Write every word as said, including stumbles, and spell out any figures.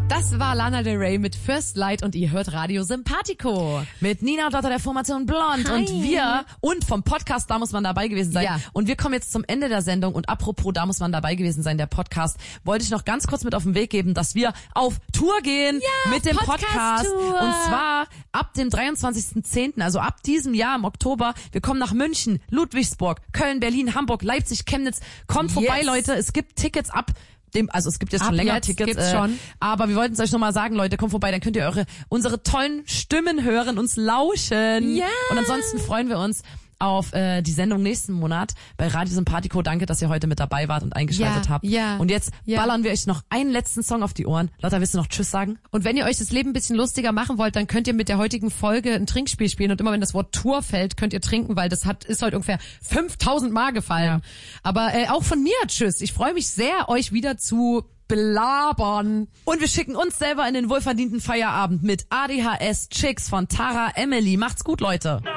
Das war Lana Del Rey mit First Light und ihr hört Radio Sympathico. Mit Nina Dotter der Formation Blond. Hi. Und wir, und vom Podcast, da muss man dabei gewesen sein. Ja. Und wir kommen jetzt zum Ende der Sendung und apropos, da muss man dabei gewesen sein, der Podcast, wollte ich noch ganz kurz mit auf den Weg geben, dass wir auf Tour gehen Ja, mit dem Podcast. Podcast-Tour. Und zwar ab dem dreiundzwanzigsten zehnten, also ab diesem Jahr im Oktober. Wir kommen nach München, Ludwigsburg, Köln, Berlin, Hamburg, Leipzig, Chemnitz. Kommt vorbei, Yes. Leute. Es gibt Tickets ab dem, also es gibt jetzt Ab schon länger jetzt Tickets, gibt's äh, schon. aber wir wollten es euch nochmal sagen, Leute, kommt vorbei, dann könnt ihr eure unsere tollen Stimmen hören, uns lauschen. Ja. Und ansonsten freuen wir uns auf äh, die Sendung nächsten Monat bei Radio Sympathico. Danke, dass ihr heute mit dabei wart und eingeschaltet Ja, habt. ja, und jetzt ja. ballern wir euch noch einen letzten Song auf die Ohren. Lotta, willst du noch Tschüss sagen? Und wenn ihr euch das Leben ein bisschen lustiger machen wollt, dann könnt ihr mit der heutigen Folge ein Trinkspiel spielen und immer wenn das Wort Tour fällt, könnt ihr trinken, weil das hat ist heute ungefähr fünftausend Mal gefallen. Ja. Aber äh, auch von mir Tschüss. Ich freue mich sehr, euch wieder zu belabern. Und wir schicken uns selber in den wohlverdienten Feierabend mit A D H S Chicks von Tara Emily. Macht's gut, Leute.